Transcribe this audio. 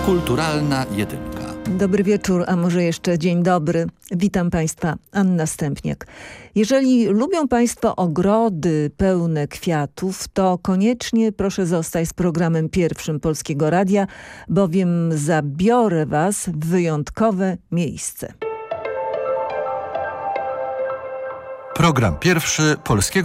Kulturalna jedynka. Dobry wieczór, a może jeszcze dzień dobry. Witam Państwa, Anna Stępniak. Jeżeli lubią Państwo ogrody pełne kwiatów, to koniecznie proszę zostać z programem pierwszym Polskiego Radia, bowiem zabiorę Was w wyjątkowe miejsce. Program pierwszy Polskiego